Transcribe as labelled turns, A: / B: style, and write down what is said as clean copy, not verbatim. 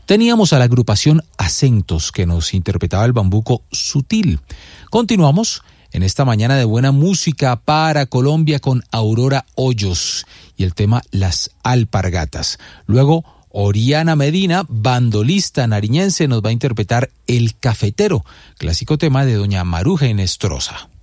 A: teníamos a la agrupación Acentos, que nos interpretaba el bambuco Sutil. Continuamos en esta mañana de buena música para Colombia con Aurora Hoyos y el tema Las Alpargatas. Luego, Oriana Medina, bandolista nariñense, nos va a interpretar El Cafetero, clásico tema de doña Maruja Inestrosa.